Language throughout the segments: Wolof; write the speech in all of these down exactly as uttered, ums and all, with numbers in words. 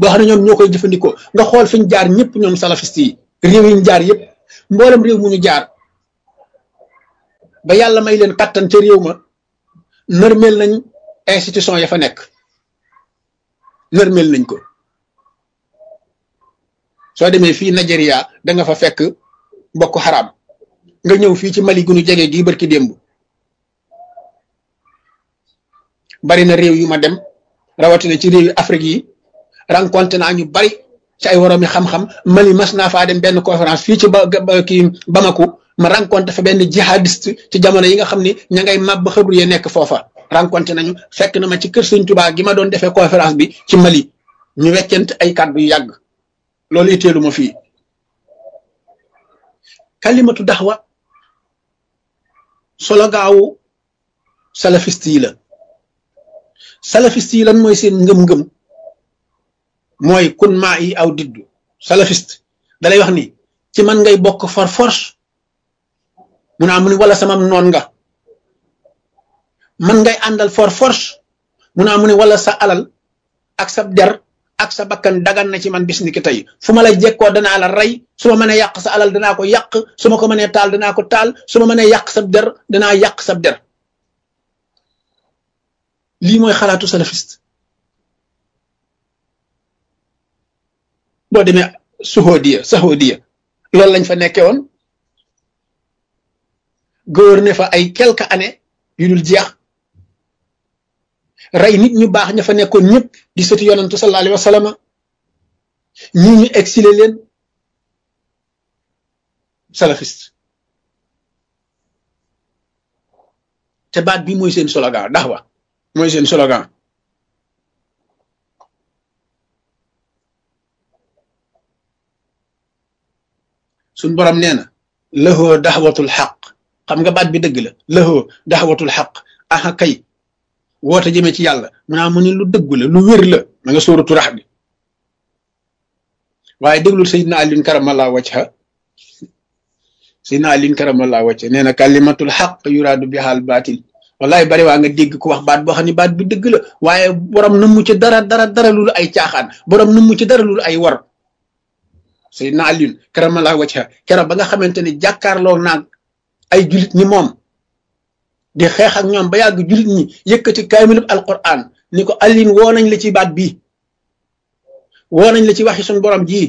boo xam ne ñoom ñoo koy jëfandikoo nga xool fi ñu jaar ñëpp ñoom salafiste yi réew yi ñu jaar yëpp mboolem réew mu ñu jaar ba yàlla may leen kattan ca réew ma nërmeel nañ institution ya fa nekk nërmeel nañ ko soo demee fii Nigeria da nga fa fekk Boko Haram nga ñëw fii ci Mali gu nu jege gii barki démb bari na réew yu ma dem rawatina ci réew yu Afrique yi rencontré naa ñu bari ci ay woromi xam-xam Mali mas naa faa dem benn conférence fii ci ba kii Bamako ma rencontré fa benn jihadiste ci jamono yi nga xam ni ña ngay màbb xëbru ye nekk foofa rencontré nañu fekk na ma ci kër Sëñ Tuubaa gi ma doon defee conférence bi ci Mali ñu weccent ay kàddu yu yàgg loolu itteelu ma fii kalimatu daxwa solo gaawu salafiste yi la salafiste yi lan mooy seen ngëm-ngëm mooy kun maa yi aw diddu salafiste dalay wax ni ci man ngay bokk for force mu naa mu ni wala sama noon nga man ngay àndal for force mu naa mu ni wala sa alal ak sa der ak sa bakkan dagan na ci man bis ni ki tey fu ma la jekkoo danaa la rey su ma mënee yàq sa alal danaa ko yàq su ma ko mënee taal danaa ko taal su ma mënee yàq sa der danaa yàq sa der lii mooy xalaatu salafiste boo demee suhodiya sahodiya loolu lañ fa nekkee woon gouverner fa ay quelques années yu dul jeex rey nit ñu baax ña fa nekkoon ñëpp di sëti yonantu sallallahu alayhi wa sallam ñii ñu exilé leen salafiste te baat bi mooy seen slogan daxwa mooy seen slogan suñ borom nee na lahoo daxwatul xaq xam nga baat bi dëgg la lahoo daxwatul xaq aha kay woote jëme ci yàlla mu naa mu ne lu dëggu la lu wér la ma nga sóoratu rax bi waaye déglul Seydina Alin karamallahu wajha Seydina Alin karamallahu wajha nee na kalimatul xaq yuraadu bihaal baatil wallahi bari waa nga dégg ku wax baat boo xam ne baat bi dëgg la waaye borom na mu ci dara dara dara lulu ay caaxaan borom na mu ci dara lulu ay war Seydina Alin karamallahu wajha keroog ba nga xamante ne jàkkaarloo naag ay julit ñi moom di xeex ak ñoom ba yàgg julit ñi yëkkati kaamilub alquran ni ko Alin woo nañ la ci baat bii woo nañ la ci waxi suñ borom ji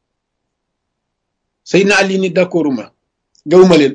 Seydina Alin ni d'accorduma gawuma leen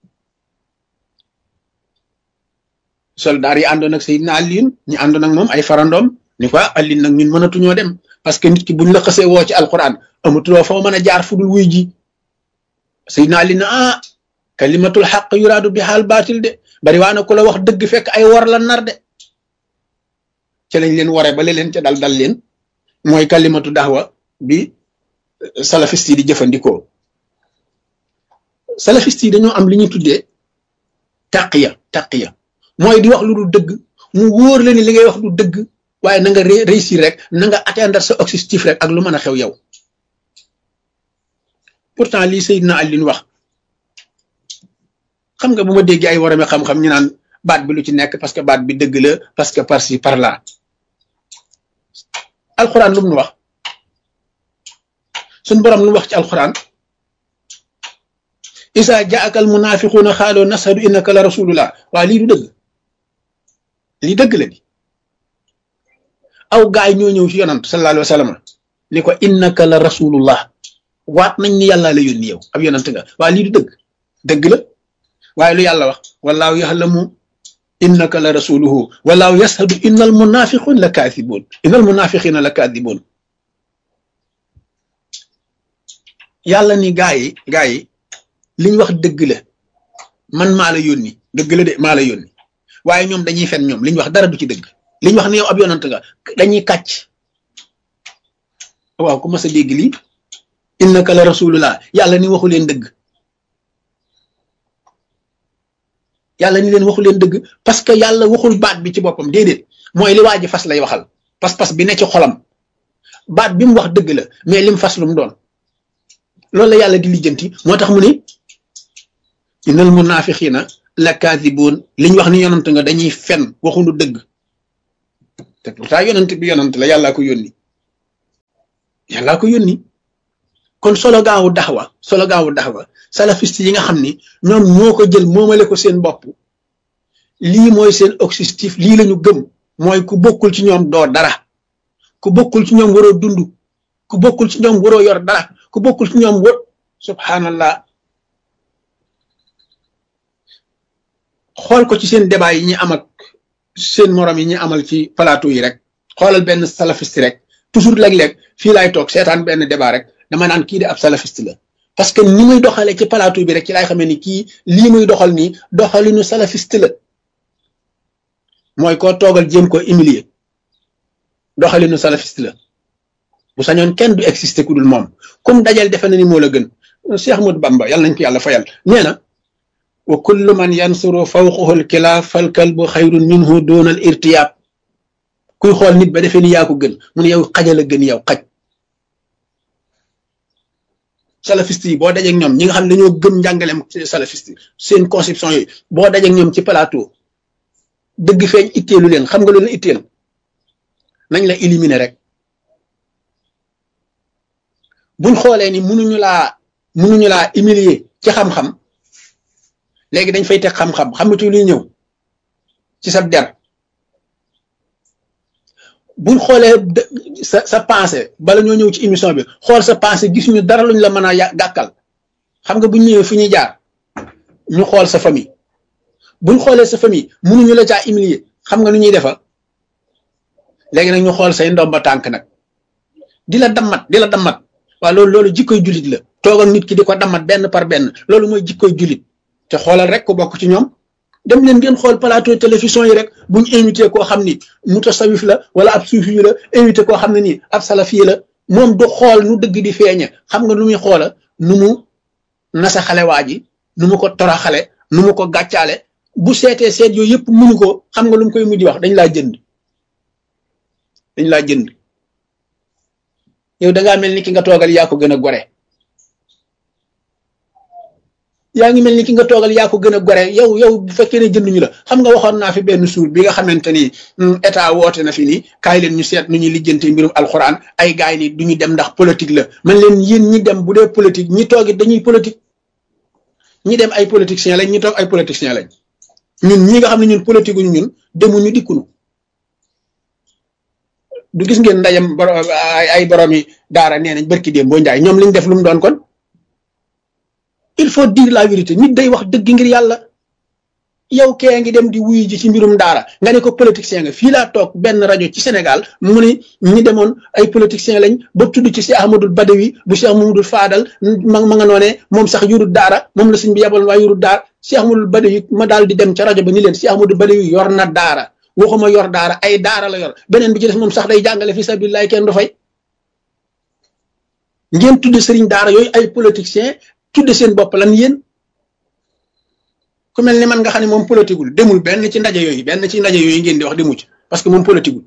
soldaar yi àndoon ak Seydina Alin ñu àndoon ak moom ay farandoom ni ko Alin nag ñun mënatuñoo dem parce que nit ki buñ la xasee woo ci alquran amatuloo foo mën a jaar fu dul wuy ji Seydina Alin na ah kalimatul xaq yuraadu bi xaal baatil de bari waa na ku la wax dëgg fekk ay war la nar de ca lañ leen waree ba leen ca dal dal leen mooy kalimatu daxwa bi salafiste yi di jëfandikoo salafiste yi dañoo am li ñuy tuddee taqiya taqiya mooy di wax lu du dëgg mu wóor la ni li ngay wax du dëgg waaye na nga réussir rek na nga atteindre sa objectif rek ak lu mën a xew yow pourtant lii Seydina Alin wax xam nga bu ma déggee ay warame xam-xam ñu naan baat bi lu ci nekk parce que baat bi dëgg la parce que par ci par là alxuraan lu mu nu wax suñ borom lu mu wax ci alxuraan isa jaaka al munafiquuna xaaloo nashadu innaka la rasulullah waa lii du dëgg lii dëgg la di aw gaay ñoo ñëw ci yonant sallallahu alayhi wa sallam ni ko innaka la rasulullah waat nañ ni yàlla la yónni yow ab yonant nga waa lii du dëgg dëgg la waaye lu yàlla wax wallaahu yaxlamu innaka la rasuluhu wallaahu yashhadu innal munafiqin la kaathibuun innal munafiqina la kaathibuun yàlla ni gaa yi gaa yi liñ wax dëgg la man maa la yónni dëgg la de maa la yónni waaye ñoom dañuy fen ñoom liñ wax dara du ci dëgg liñ wax ne yow ab yonant nga dañuy kàcc waaw ku mas a dégg lii innaka la rasulullah yàlla ni waxu leen dëgg yàlla ni leen waxu leen dëgg parce que yàlla waxul baat bi ci boppam déedéet mooy li waa ji fas lay waxal pas-pas bi ne ci xolam baat bi mu wax dëgg la mais lim fas lu mu doon loolu la yàlla di lijjanti moo tax mu ne innal munafiqina la kaadibuun liñ wax ni yonant nga dañuy fen waxuñu dëgg te pourtant yonant bi yonant la yàllaa ko yónni yàllaa ko yónni kon slogan wu daxwa slogan wu daxwa salafiste yi nga xam ni ñoom ñoo ko jël moomale ko seen bopp lii mooy seen objectif lii lañu gëm mooy ku bokkul ci ñoom doo dara ku bokkul ci ñoom waroo dund ku bokkul ci ñoom waroo yor dara ku bokkul ci ñoom war subhanallah xool ko ci seen débat yi ñi am ak seen morom yi ñi amal ci plateau yi rek xoolal benn salafiste rek toujours léeg-léeg fii laay toog seetaan benn débat rek dama naan kii de ab salafiste la parce que ni muy doxalee ci plateau bi rek ci laay xamee ni kii lii muy doxal nii doxalinu salafiste la mooy koo toogal jéem ko humilier doxalinu salafiste la bu sañoon kenn du exister ku dul moom comme dajal defe na ni moo la gën Cheikh Ahmadou Bamba yàlla nañ ko yàlla fayal nee na wa kullu man yansuru fawqahu alkilaaf fal kalbu xayrun minhu doona al irtiyaab kuy xool nit ba defee ni yaa ko gën mu ne yow xajal a gën yow xaj salafiste yi boo dajeeg ñoom ñi nga xam ne dañoo gëm njàngaleem salafiste seen conception yi boo dajeeg ñoom ci plateau dëgg feeñ itteelu leen xam nga loolu itteel nañ la éliminer rek buñ xoolee ni mënuñu laa mënuñu laa humilier ci xam-xam léegi dañ fay teg xam-xam xamatu luy ñëw ci sa der buñ xoolee sa sa pensée bala ñoo ñëw ci émission bi xool sa pensée gisuñu dara luñ la mën a gàkkal xam nga buñ ñëwee fi ñuy jaar ñu xool sa famille buñ xoolee sa famille mënuñu la caa humilier xam nga nu ñuy defa léegi nag ñu xool say ndomba tànk nag di la dammat di la dammat waaw loolu loolu jikkoy jullit la toogal nit ki di ko dammat benn par benn loolu mooy jikkoy jullit te xoolal rek ku bokk ci ñoom dem leen ngeen xool plateau télévision yi rek buñ invité koo xam ni mutasawif la wala ab suufi la invité koo xam ne nii ab salafi la moom du xool nu dëgg di feeñe xam nga lu muy xoola nu mu nasa xale waa ji nu mu ko toraxale nu mu ko gàccaale bu seetee seet yooyu yëpp mënu ko xam nga lu mu koy mujj wax dañ laa jënd dañ laa jënd yow dangaa mel ni ki nga toogal yaa ko gën a gore yaa ngi mel ni ki nga toogal yaa ko gën a gore yow yow bu fekkee ne jënduñu la xam nga waxoon naa fi benn suur bi nga xamante ni état woote na fi nii kaay leen ñu seet nu ñuy lijjante mbirum alxuraan ay gaay ni du ñu dem ndax politique la man leen yéen ñi dem bu dee politique ñi toogit dañuy politique ñi dem ay politiciens lañ ñi toog ay politiciens lañ ñun ñi nga xam ne ñun politique uñu ñun demuñu dikkunu du gis ngeen ndajam ay borom yi daara nee nañ barki déem boo njaay ñoom liñ def lu mu doon kon il faut dire la vérité nit day wax dëgg ngir yàlla yow kee ngi dem di wuyu ji ci mbirum daara nga ne ko politicien nga fii laa toog benn rajo ci Sénégal mu ni ñi demoon ay politiciens lañ ba tudd ci Cheikh Ahmadul Badawi bu Cheikh Mamadou Fadal ma ma nga noonee moom sax yurut daara moom la sëñ bi yabal waa yurut daara Cheikh Ahmadul Badawi ma daal di dem ca rajo ba ni leen Cheikh Ahmadul Badawi yor na daara waxuma yor daara ay daara la yor beneen bi ci des moom sax day jàngale fi sabilillah kenn du fay ngeen tudde sëriñ daara yooyu ay politiciens tudde seen bopp lan yéen ku mel ni man nga xam ne moom politiqueul demul benn ci ndaje yooyu benn ci ndaje yooyu ngeen di wax demu ci parce que moom politiqueul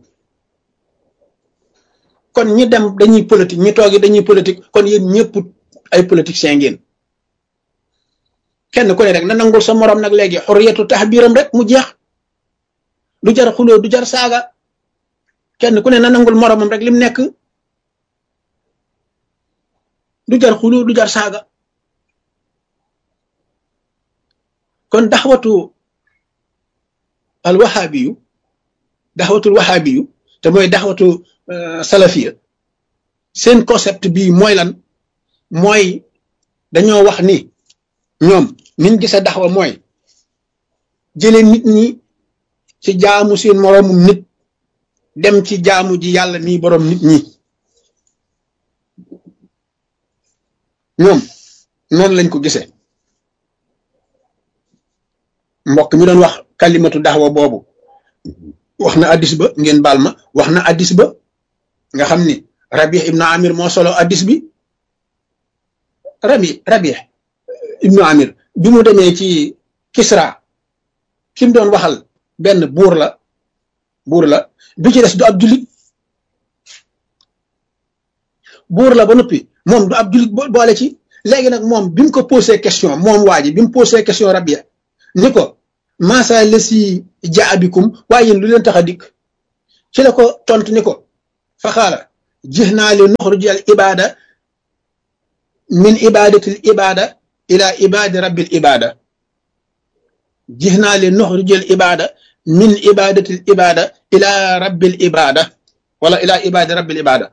kon ñi dem dañuy politique ñi toogi dañuy politique kon yéen ñëpp ay politiciens ngeen kenn ku ne rek na nangul sa morom nag léegi xurriyatu tahbiram rek mu jeex du jar xuloo du jar saaga kenn ku ne na nangul moromam rek lim nekk du jar xuloo du jar saaga kon daxwatu al wahabiyu daxwatul wahabiyu te mooy daxwatu salafiya seen concept bi mooy lan mooy dañoo wax ni ñoom niñ gisa daxwa mooy jële nit ñi ci jaamu seen moroomum nit dem ci jaamu ji yàlla mi boroom nit ñi ñoom noonu lañ ko gisee mbokk mi doon wax kalimatu daxwa boobu wax na addis ba ngeen baal ma wax na addis ba nga xam ni Rabi ibnu Amir moo solo addis bi Rabi Rabi ibnu Amir bi mu demee ci Kisra ki mu doon waxal benn buur la buur la bi ci des du ab julit buur la ba noppi moom du ab julit boole ci léegi nag moom bi mu ko posé question moom waa ji bi mu posé question Rabia ni ko masa la si jaabikum waaye yéen lu leen tax a dikk ci la ko tontu ni ko fa xaala jihna li nuxruj al ibada min ibadati al ibada ila ibadi rabbil ibada jihna li nuxruj al ibada min ibadati al ibada ila rabbil ibada wala ila ibadi rabbil ibada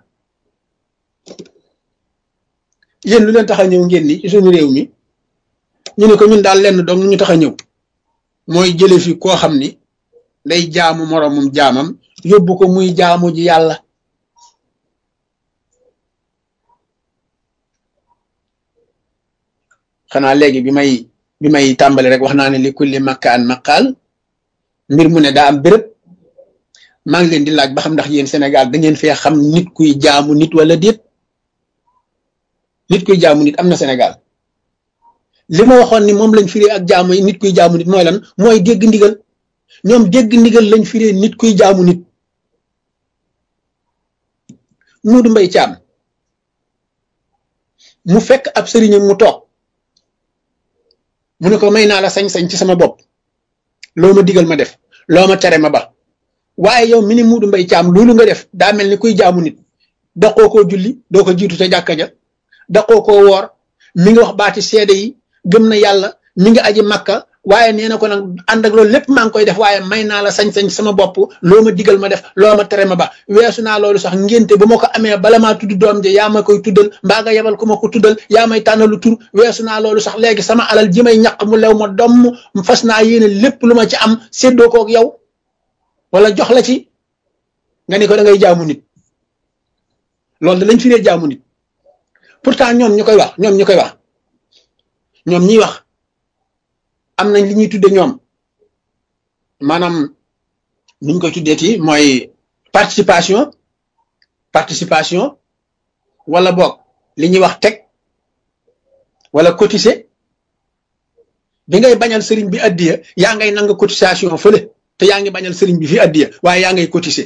yéen lu leen tax a ñëw ngeen ni ci suñu réew mi ñu ne ko ñun daal lenn dong ñu tax a ñëw mooy jële fi koo xam ni day jaamu moroomum jaamam yóbbu ko muy jaamu ji yàlla xanaa léegi bi may bi may tàmbali rek wax naa ne li kulli makkaan maqaal mbir mu ne daa am béréb maa ngi leen di laaj ba xam ndax yéen Sénégal da ngeen fee xam nit kuy jaamu nit wala déet nit kuy jaamu nit am na Sénégal li ma waxoon ni moom lañ firee ak jaamu nit kuy jaamu nit mooy lan mooy dégg ndigal ñoom dégg ndigal lañ firee nit kuy jaamu nit Muudu Mbay Caam mu fekk ab sëriñam mu toog mu ne ko may naa la sañ-sañ ci sama bopp loo ma digal ma def loo ma tere ma ba waaye yow mi ni Muudu Mbay Caam loolu nga def daa mel ni kuy jaamu nit daqoo koo julli doo ko jiitu ca jàkka ja daqoo koo woor mi ngi wax baati seede yi gëm na yàlla mi ngi aji makka waaye nee na ko nag ànd ak loolu lépp maa ngi koy def waaye may naa la sañ-sañ sama bopp loo ma digal ma def loo ma tere ma ba weesu naa loolu sax ngénte bu ma ko amee bala maa tudd doom je yaa ma koy tuddal mbaa nga yebal ku ma ko tuddal yaa may tànnalu tur weesu naa loolu sax léegi sama alal ji may ñaq mu lew ma domm fas naa yéene lépp lu ma ci am séddoo koog yow wala jox la ci nga ni ko da ngay jaamu nit loolu da lañ fi nee jaamu nit pourtant ñoom ñu koy wax ñoom ñu koy wax ñoom ñiy wax am nañ li ñuy tudde ñoom maanaam nuñ koy tuddeeti mooy participation participation wala boog li ñuy wax teg wala cotiser bi ngay bañal sëriñ bi addiya yaa ngay nang cotisation fële te yaa ngi bañal sëriñ bi fi addiya waaye yaa ngay cotiser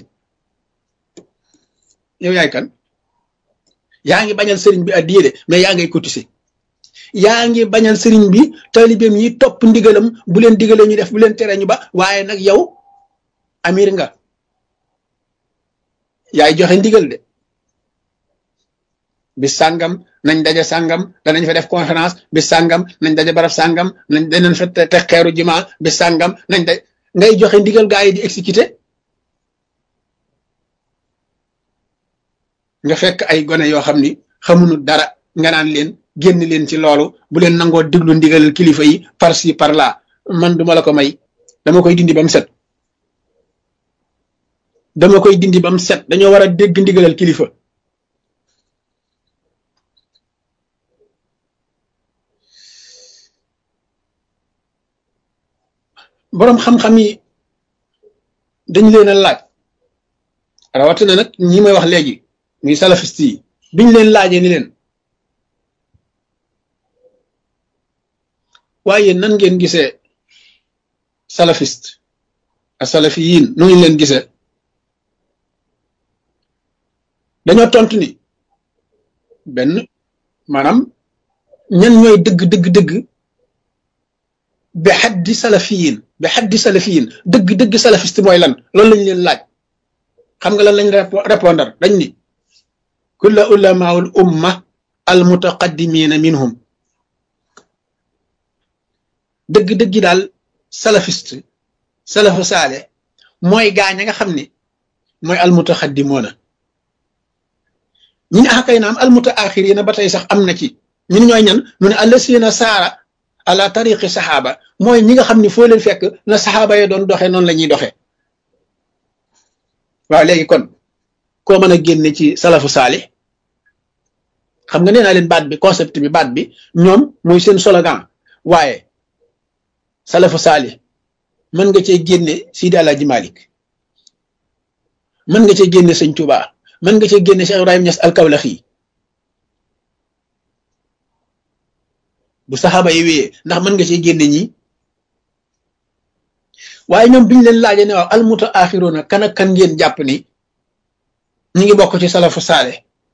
yow yaay kan yaa ngi bañal sëriñ bi addiya de mais yaa ngay cotiser yaa ngi bañal sëriñ bi taalibeem yi topp ndigalam bu leen digalee ñu def bu leen tere ñu ba waaye nag yow amir nga yaay joxe ndigal de bis sàngam nañ daje sàngam danañ fa def conférence bis sàngam nañ daje barab sàngam nañ danañ fa te xeeru juma bis sàngam nañ daj ngay joxe ndigal gaa yi di exécuter nga fekk ay gone yoo xam ni xamuñu dara nga naan leen génn leen ci loolu bu leen nangoo diglu ndigalal kilifa yi par ci par là man duma la ko may dama koy dindi ba mu set dama koy dindi ba mu set dañoo war a dégg ndigalal kilifa boroom xam-xam yi dañ leen a laaj rawatina nag ñi may wax léegi muy salafiste yi biñ leen laajee ni leen waaye nan ngeen gisee salafiste ak salafiyin nu ngeen leen gisee dañoo tontu ni benn maanaam ñan ñooy dëgg dëgg dëgg bi xaddi salafiyin bi xaddi salafiyin dëgg dëgg salafiste mooy lan loolu lañ leen laaj xam nga lan lañ répondre dañ ni kulla ulamaul umma al mutaqaddimina minhum dëgg-dëgg daal salafiste salafu saale mooy gaañ a nga xam ni mooy almutaxaddimoona ñi ne ah kay naam almutaaxiriina ba tey sax am na ci ñu ne ñooy ñan mu ne allasina saara ala tariqi saxaaba mooy ñi nga xam ni foo leen fekk na saxaaba ya doon doxee noonu la ñuy doxee waaw léegi kon koo mën a génne ci salafu saale xam nga nee naa leen baat bi concept bi baat bi ñoom mooy seen slogan waaye salafu saali mën nga cee génne Sidi Alaaji Malik mën nga cee génne sëñ Tuubaa mën nga cee génne Cheikh Ibrahim Niass al-Kawlaxi bu saxaaba yi wéyee ndax mën nga cee génne ñi waaye ñoom biñ leen laajee ne waaw almutaaxiruuna kan ak kan ngeen jàpp ni ñi ngi bokk ci salafu saale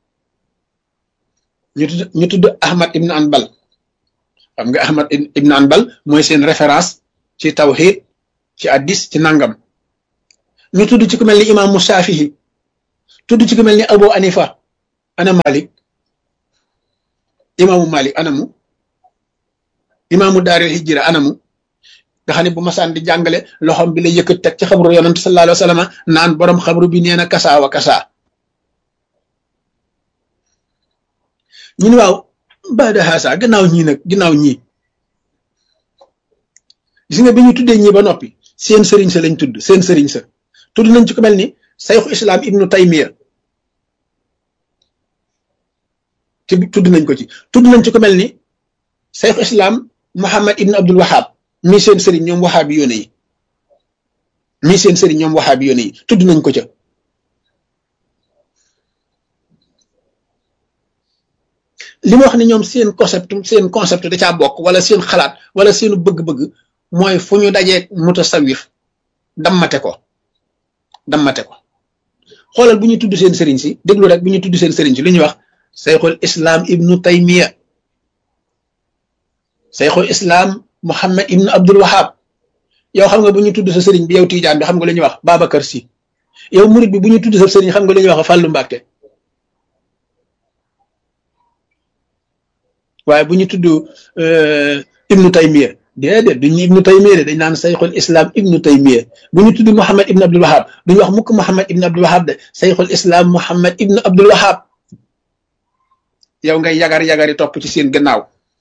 ñu tudd ñu tudd Ahmad ibn Anbal xam nga Ahmad ibn Anbal mooy seen référence ci tawhid ci addis ci nangam ñu tudd ci ku mel ni imaamu Shaafihi tudd ci ku mel ni Abu Hanifa ana Malik imaamu Malik anamu imaamu daaril hijra anamu nga xam ne bu masaan di jàngale loxom bi la yëkkat teg ci xabru yonent sallallahu alayhi wa sallam naan borom xabru bi nee na kasaa wa kasaa ñu ne waaw baada haasa gannaaw ñii nag gannaaw ñii gis nga bi ñu tuddee ñii ba noppi seen sëriñ sa lañ tudd seen sëriñ sa tudd nañ ci ko mel ni sayxu islam ibnu taymiya ci tudd nañ ko ci tudd nañ ci ko mel ni sayxu islam muhammad ibnu abdul wahab mii seen sëriñ ñoom waxaabi yoone yi mii seen sëriñ ñoom waxaabi yoone yi tudd nañ ko ca li ma wax ne ñoom seen concept seen concept da caa bokk wala seen xalaat wala seenu bëgg-bëgg mooy fu ñu dajee mutasawif dammate ko dammate ko xoolal bu ñu tudd seen sëriñ si déglu rek bu ñu tudd seen sëriñ si lu ñuy wax sayxul islam ibnu taymiya sayxul islam muhammad ibnu abdul wahab yow xam nga bu ñu tudd sa sëriñ bi yow tiijaan bi xam nga lu ñuy wax Babacar Si yow murid bi bu ñu tudd sa sëriñ xam nga lu ñuy wax Fàllu Mbàkke waaye bu ñu tudd ibnu taymiya déedéet duñu ibnu taymiya de dañ naan sayxul islam ibnu taymiya bu ñu tudd muhammad ibnu abdul wahab duñu wax mukk muhammad ibnu abdul wahab de sayxul islam muhammad ibnu abdul wahab yow ngay yagar yagari topp ci seen gannaaw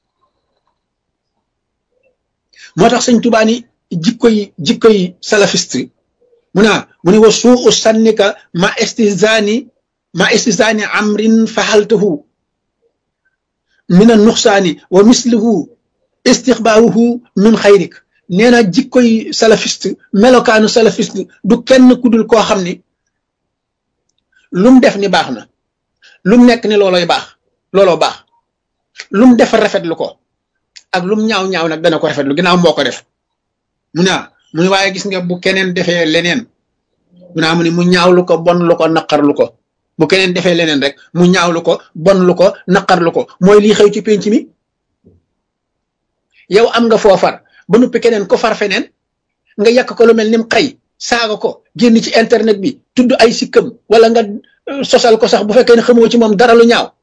moo tax sëñ Tuubaa ni jikkoy jikkoy salafiste mu naa mu ne wa suu sannika ma istizani ma istizani amrin fahaltahu min a nuxsaani wa mislihu istixbaaruhu min xayrik nee na jikkoy salafiste melokaanu salafiste du kenn ku dul koo xam ni lum def ni baax na lum nekk ni looloy baax looloo baax lum def rafetlu ko ak lum ñaaw ñaaw nag dana ko rafetlu ginnaaw moo ko def mu ne mu ne waaye gis nga bu keneen defee leneen mu ne mu ne mu ñaawlu ko bon lu ko naqarlu ko bu keneen defee leneen rek mu ñaawlu ko bon lu ko naqarlu ko mooy lii xew ci penc mi yow am nga foofar ba noppi keneen ko far feneen nga yàq ko lu mel ni mu xëy saaga ko génn ci internet bi tudd ay sikkam wala nga sosal ko sax bu fekkee ne xamoo ci moom dara lu ñaaw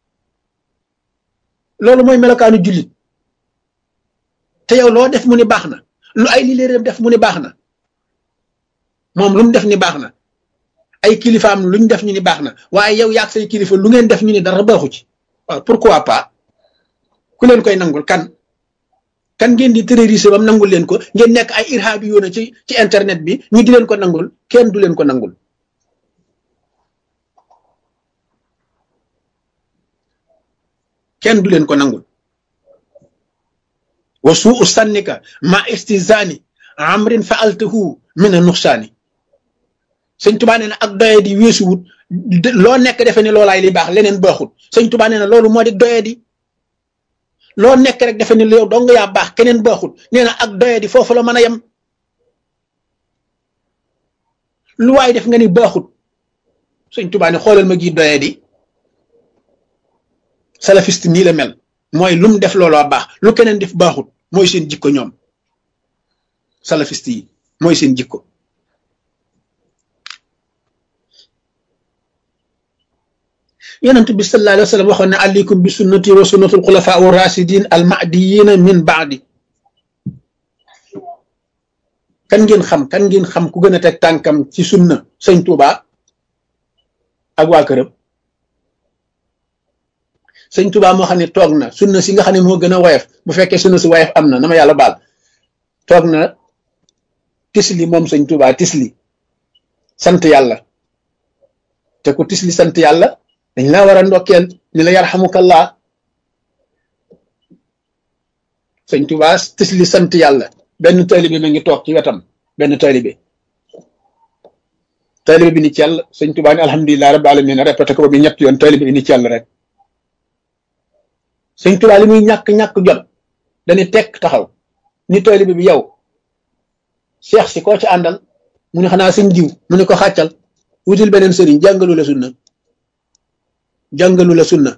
loolu mooy melokaanu jullit te yow loo def mu ni baax na lu ay liléeram def mu ni baax na moom lu mu def ni baax na ay kilifaam luñ def ñu ni baax na waaye yow yaag say kilifa lu ngeen def ñu ni dara baaxu ci waaw pourquoi pas ku leen koy nangul kan kan ngeen di terroriser bam nangul leen ko ngeen nekk ay irhaabi yoona ci ci internet bi ñu di leen ko nangul kenn du leen ko nangul kenn du leen ko nangul wa suu sannika ma istizani amrin faaltahu min a nuxsaani sëñ Tuubaa nee na ak doye di weesuwut loo nekk defe ne loolaay li baax leneen baaxut sëñ Tuubaa nee na loolu moo di doye di loo nekk rek defe ne yow dong yaa baax keneen baaxut nee na ak doye di foofu la mën a yem lu waay def nga ni baaxut sëñ Tuubaa ne xoolal ma gi doye di salafiste nii la mel mooy lu mu def looloo baax lu keneen def baaxut mooy seen jikko ñoom salafiste yi mooy seen jikko yonent bi sallallahu alayhi wa sallam waxoon ne aleykum bi sunnati wa sunnatul xulafaa wa rasidin al mahdiyina min baadi kan ngeen xam kan ngeen xam ku gën a teg tànkam ci sunna sëñ Tuubaa ak waa këram sëñ Tuubaa moo xam ne toog na sunna si nga xam ne moo gën a woyof bu fekkee sunna si woyof am na na ma yàlla baal toog na tisli moom sëñ Tuubaa tisli sant yàlla te ku tisli sant yàlla dañ laa war a ndokkeel ni la yarhamukallah sëñ Tuubaa tisli sant yàlla benn taalibe ma ngi toog ci wetam benn taalibe taalibe bi ni ci yàlla sëñ Tuubaa ni alhamdulilah rabbil alamin répété ko ba bi ñett yoon taalibe bi ni ci yàlla rek sëñ Tuubaa li muy ñàkk-ñàkk jot dañuy tekk taxaw ni taalibe bi yow seex si koo ci àndal mu ne xanaa sëñ diw mu ne ko xàccal wutil beneen sëriñ jàngalu la sunna jàngalu la sunna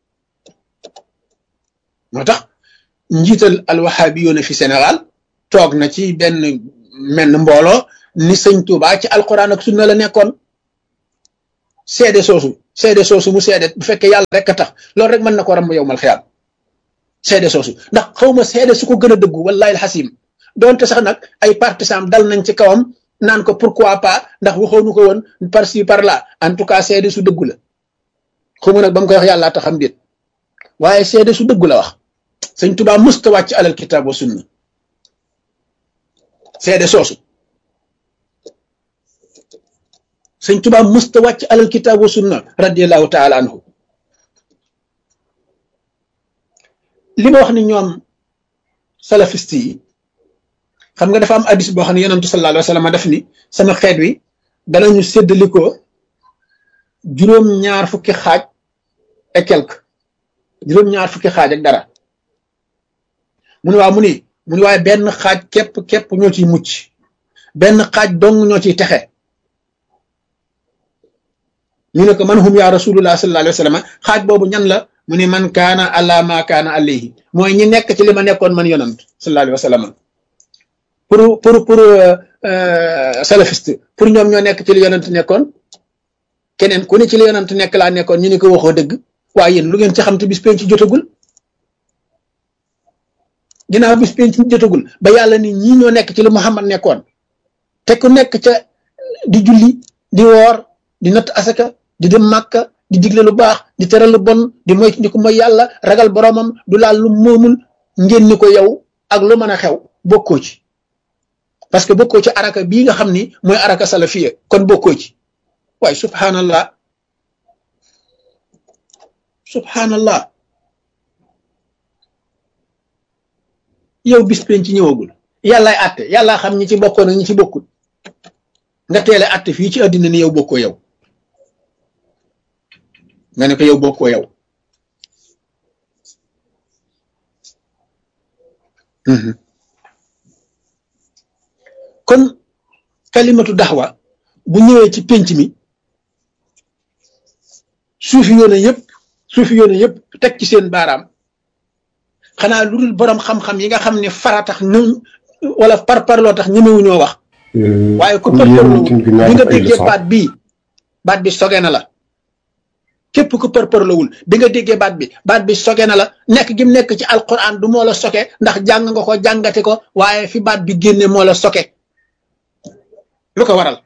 moo tax njiital alwahabiyuuna fi Sénégal toog na ci benn menn mbooloo ni sëñ Tuubaa ci alquran ak sunna la nekkoon seede soosu seede soosu mu seede bu fekkee yàlla rek a tax loolu rek mën na ko ram yow mal xiyaam seede soosu ndax xawma seede su ko gën a dëggu wallahi alxasim doonte sax nag ay partisans dal nañ ci kawam naan ko pourquoi pas ndax waxoonu ko woon par ci par là en tout cas seede su dëggu la xawma nag ba mu koy wax yàlla taxam déet waaye seede su dëggu la wax sëñ Tuubaa musta wàcc alal kitaab wa sunna seede soosu sëñ Tuubaa musta wàcc alal kitaab wa sunna radiyallahu taala anhu li ma wax ni ñoom salafiste yi xam nga dafa am hadis boo xam ne yonentu sallallahu alayhi wa sallam def ni sama xeet wi danañu séddalikoo juróom-ñaar fukki xaaj et quelque juróom-ñaar fukki xaaj ak dara mu ne waaw mu ni mu ni waaye benn xaaj képp képp ñoo ciy mucc benn xaaj dong ñoo ciy texe ñu ne ko man hum yaa rasulullah sallallahu alayhi wa sallam xaaj boobu ñan la mu ne man kaana ala ma kaana alayhi mooy ñi nekk ci li ma nekkoon man yonant sallallahu alayhi wa sallam pour pour pour salafiste pour ñoom ñoo nekk ci li yonant nekkoon keneen ku ne ci li yonant nekk laa nekkoon ñu ne ko waxoo dëgg waaye yéen lu ngeen ci xam te bis penc jotagul ginnaaw bis penc jotagul ba yàlla ni ñii ñoo nekk ci li Muhammad nekkoon te ku nekk ca di julli di woor di natt asaka di dem màkka di digle lu baax di tere lu bon di moy di ko mooy yàlla ragal boromam du laal lu moomul ngeen ni ko yow ak lu mën a xew bokkoo ci parce que bokkoo ci araka bii nga xam ni mooy araka salafiya kon bokkoo ci waaye subhanallah subhanallah yow bis penc ci ñëwagul yàllaay àtte yàllaa xam ñi ci bokkoon ak ñi ci bokkul nga teele àtte fii ci àddina ni yow bokkoo yow nga ne ko yow bokkoo yow kon kalimatu daxwa bu ñëwee ci penc mi suufi yoone yëpp suufi yoone yëpp teg ci seen baaraam xanaa lu dul borom xam-xam yi nga xam ne fara tax ñu wala par parloo tax ñemewu ñoo wax waaye ku përpërloo bi nga déggee baat bii baat bi soge na la képp ku përpërlowul bi nga déggee baat bi baat bi soge na la nekk gi mu nekk ci alquran du moo la soke ndax jàng nga ko jàngate ko waaye fi baat bi génne moo la soke lu ko waral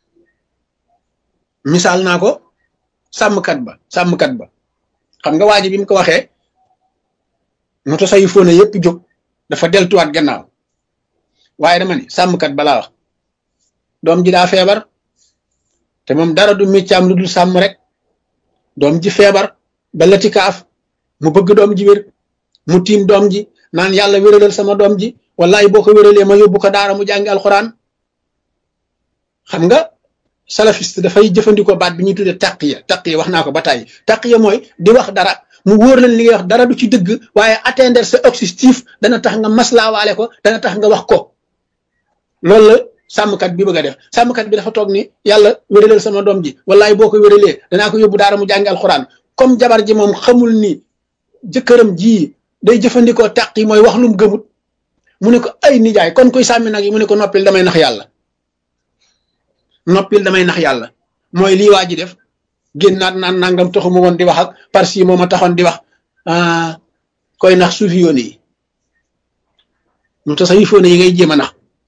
misaal naa ko sàmmkat ba sàmmkat ba xam nga waa ji bi mu ko waxee moto sayu fóona yëpp jóg dafa deltuwaat gannaaw waaye dama ni sàmmkat balaa wax doom ji daa feebar te moom dara du méccaam lu dul sàmm rek doom ji feebar ba lati kaaf mu bëgg doom ji wér mu tiim doom ji naan yàlla wéralal sama doom ji wallahi boo ko wéralee ma yóbbu ko daara mu jàngi alxuraan xam nga salafiste dafay jëfandikoo baat bi ñuy tuddee taqiya taqiya wax naa ko ba tàyyi taqiya mooy di wax dara mu wóor leen li ngay wax dara du ci dëgg waaye atteindre sa objectif dana tax nga maslaawaale ko dana tax nga wax ko loolu la sàmmkat bi bëgg a def sàmmkat bi dafa toog ni yàlla wéralal sama doom ji wallahi boo ko wéralee danaa ko yóbbu daara mu jàngi alxuraan comme jabar ji moom xamul ni jëkkëram ji day jëfandikoo taq yi mooy wax lum gëmut mu ne ko ay nijaay kon koy sàmmi nag yi mu ne ko noppil damay nax yàlla noppil damay nax yàlla mooy lii waa ji def génnaat naan nangam taxu ma woon di wax ak par si moom a taxoon di wax koy nax suufi yoon yi mu tasawifoon yi ngay jéem a nax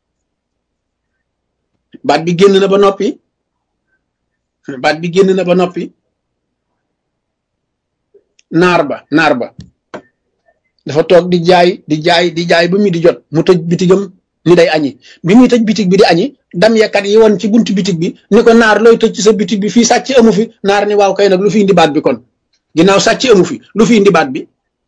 baat bi génn na ba noppi baat bi génn na ba noppi naar ba naar ba dafa toog di jaay di jaay di jaay ba mi di jot mu tëj bitigam ni day añi bi muy tëj bitig bi di añi dam yakat yi woon ci buntu bitig bi ni ko naar looy tëj ci sa bitig bi fii sàcc amu fi naar ni waaw kay nag lu fi indi baat bi kon ginnaaw sàcc amu fi lu fi indi baat bi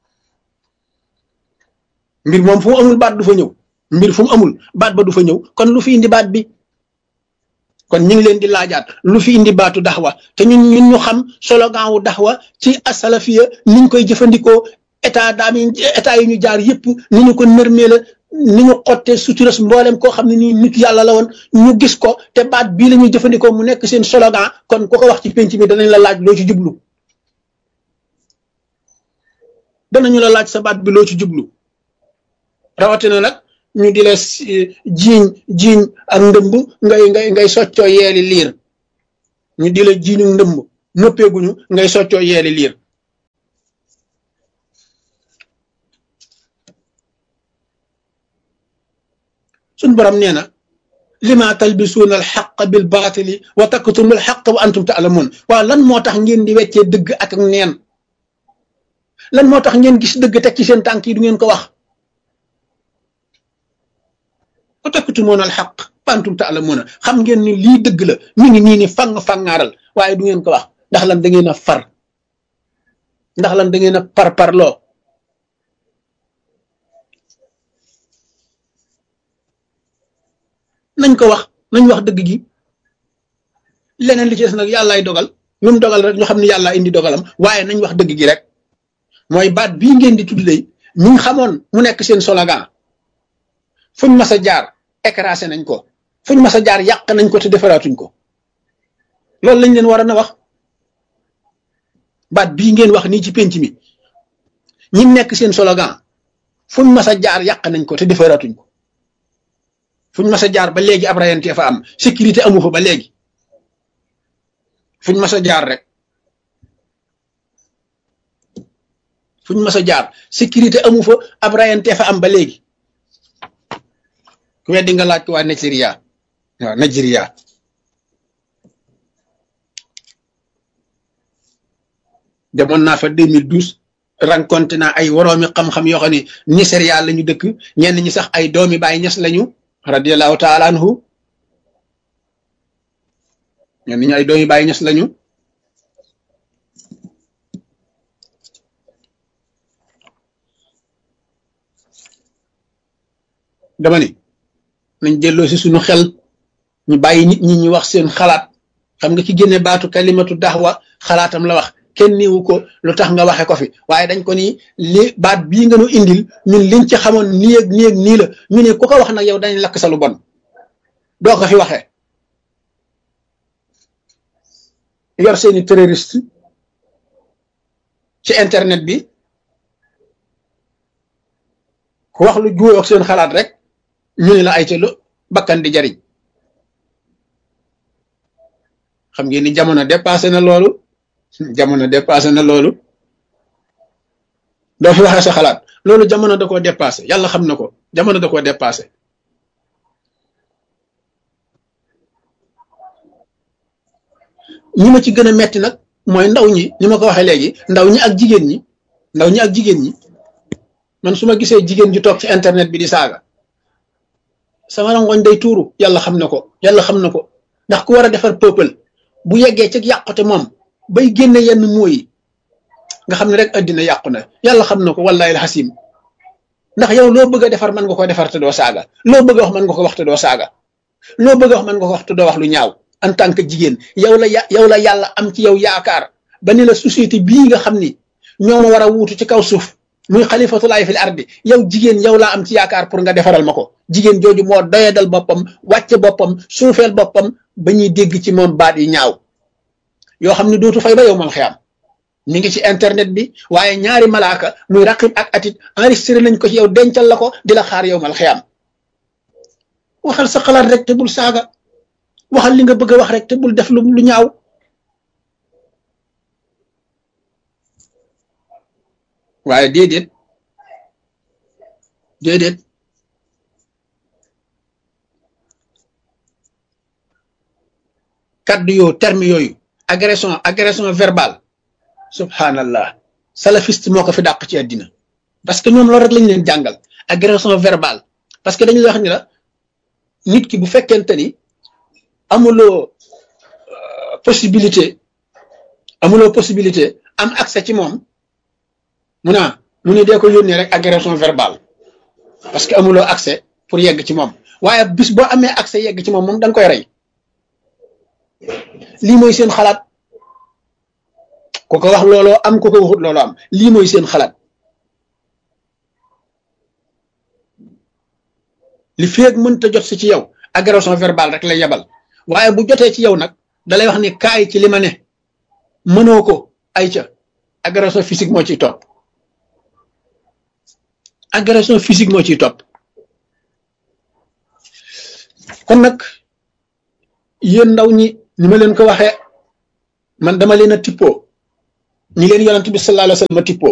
mbir moom fu mu amul baat du fa ñëw mbir fu mu amul baat ba du fa ñëw kon lu fi indi baat bi kon ñu ngi leen di laajaat lu fi indi baatu daxwa te ñun ñun ñu xam slogan wu daxwa ci asalafiya niñ koy jëfandikoo état daam yi état yi ñu jaar yëpp ni ñu ko nërmee la ni ñu xottee suturas mboolem koo xam ne nii nit yàlla la woon ñu gis ko te baat bii la ñuy jëfandikoo mu nekk seen slogan kon ku ko wax ci penc bi danañ la laaj loo ci jublu danañu la laaj sa baat bi loo ci jublu rawatina nag ñu di la jiiñ jiiñ ak ndëmb ngay ngay ngay soccoo yeeli liir ñu di la jiiñu ndëmb noppeeguñu ngay soccoo yeeli liir suñ borom nee na lima talbisuuna al xaq bil baatili wa taktumu al xaq wa antum taalamuun waaw lan moo tax ngeen di weccee dëgg ak neen lan moo tax ngeen gis dëgg teg ci seen tànk yi du ngeen ko wax wa taktumoon al xaq wa antum taalamuuna xam ngeen ni lii dëgg la mi ngi nii ni fang fangaaral waaye du ngeen ko wax ndax lan da ngeen a far ndax lan da ngeen a par parloo nañ ko wax nañ wax dëgg gi leneen li ci des nag yàllaay dogal lu mu dogal rek ñu xam ne yàllaa indi dogalam waaye nañ wax dëgg gi rek mooy baat bii ngeen di tudd lay ñu xamoon mu nekk seen slogan fuñ mas a jaar écrasé nañ ko fuñ mas a jaar yàq nañ ko te defaraatuñ ko loolu lañ leen war a na wax baat bii ngeen wax nii ci penc mi ñi nekk seen slogan fuñ mas a jaar yàq nañ ko te defaraatuñ ko fuñ mas a jaar ba léegi ab rayante fa am sécurité amu fa ba léegi fuñ mas a jaar rek fuñ mas a jaar sécurité amu fa ab rayante fa am ba léegi ku weddi nga laaj ko waa Nigeria waaw Nigeria demoon naa fa deux mille douze rencontré naa ay woroomi xam-xam yoo xam ne Nigeria la ñu dëkk ñenn ñi sax ay doomi Baay Ñas lañu radiyallahu taala anhu ñenn ñi ay doomi Baay Ñas lañu dama ni nañ delloo si suñu xel ñu bàyyi nit ñi ñu wax seen xalaat xam nga ci génne baatu kalimatu daxwa xalaatam la wax kenn niwu ko lu tax nga waxe ko fi waaye dañ ko ni li baat bii nga nu indil ñun liñ ci xamoon nii ak nii ak nii la ñu ne ku ko wax nag yow dañ lakk sa lu bon doo ko fi waxee yor seeni terroriste ci internet bi ku wax lu juuyoo ak seen xalaat rek ñu ne la ay ca lu bakkan di jariñ xam ngeen ni jamono dépassé na loolu jamono dépassé na loolu doo fi waxee sa xalaat loolu jamono da koo dépassé yàlla xam na ko jamono da koo dépassé ñi ma ci gën a metti nag mooy ndaw ñi ni ma ko waxee léegi ndaw ñi ak jigéen ñi ndaw ñi ak jigéen ñi man su ma gisee jigéen ju toog ci internet bi di saaga sama rangoñ day tuuru yàlla xam na ko yàlla xam na ko ndax ku war a defar peuple bu yeggee ci yàqute moom bay génne yenn mooy nga xam ne rek addina yàqu na yàlla xam na ko wallahi alxasim ndax yow loo bëgg a defar mën nga ko defar te doo saaga loo bëgg a wax mën nga ko wax te doo saaga loo bëgg a wax mën nga ko wax te doo wax lu ñaaw en tant que jigéen yow la ya yow la yàlla am ci yow yaakaar ba ni la société bii nga xam ni ñoo ma war a wuutu ci kaw suuf muy xalifatulaay fil ardi yow jigéen yow laa am ci yaakaar pour nga defaral ma ko jigéen jooju moo doyadal boppam wàcce boppam suufeel boppam ba ñuy dégg ci moom baat yu ñaaw yoo xam ne dootu fay ba yow mal xiyaam mi ngi ci internet bi waaye ñaari malaaka muy raqib ak atit enregistré nañ ko ci yow dencal la ko di la xaar yow mal xiyaam waxal sa xalaat rek te bul saaga waxal li nga bëgg a wax rek te bul def lu lu ñaaw waaye déedéet déedéet kaddu yoo terme yooyu agression agression verbale subhanallah salafiste moo ko fi dàq ci àddina parce que ñoom loolu rek lañ leen jàngal agression verbale parce que dañu la wax ni la nit ki bu fekkente ni amuloo possibilité amuloo possibilité am accès ci moom mu naa mu ne dee ko yónnee rek agression verbale parce que amuloo accès pour yegg ci moom waaye bis boo amee accès yegg ci moom moom da nga koy rey lii mooy seen xalaat ku ko wax looloo am ku ko waxut looloo am lii mooy seen xalaat li feeg mënta jot si ci yow agression verbale rek lay yebal waaye bu jotee ci yow nag dalay wax ni kaay ci li ma ne mënoo ko ay ca agression physique moo ciy topp agression physique moo ciy topp kon nag yéen ndaw ñi ni ma leen ko waxee man dama leen a tippoo ñi leen yonent bi sallallahu alayhi wa sallam tippoo